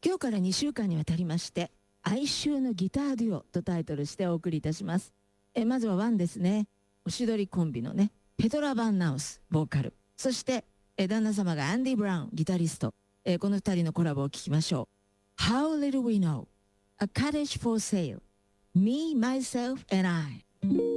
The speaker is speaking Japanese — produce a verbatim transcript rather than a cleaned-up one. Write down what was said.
今日からにしゅうかんにわたりまして哀愁のギターデュオとタイトルしてお送りいたします。えまずはワンですね。おしどりコンビのねペトラ・バンナウスボーカル、そしてえ旦那様がアンディ・ブラウンギタリスト、えこのふたりのコラボを聞きましょう。 How little we know, A cottage for sale, Me, myself and I。